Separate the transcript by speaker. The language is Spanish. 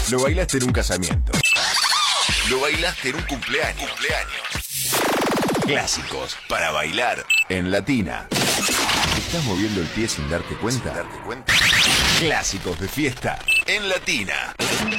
Speaker 1: Lo bailaste en un casamiento. Lo bailaste en un cumpleaños. Clásicos para bailar en Latina. ¿Estás moviendo el pie sin darte cuenta? Clásicos de fiesta en Latina.